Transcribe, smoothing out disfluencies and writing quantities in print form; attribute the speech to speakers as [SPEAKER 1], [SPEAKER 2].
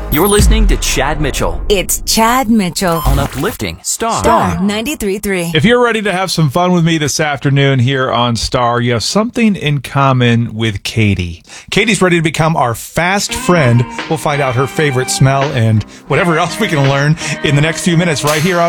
[SPEAKER 1] You're listening to Chad Mitchell
[SPEAKER 2] It's Chad Mitchell
[SPEAKER 1] on Uplifting Star.
[SPEAKER 2] 93.3.
[SPEAKER 3] If you're ready to have some fun with me this afternoon here on Star, you have something in common with Katie. Katie's ready to become our fast friend. We'll find out her favorite smell and whatever else we can learn in the next few minutes right here on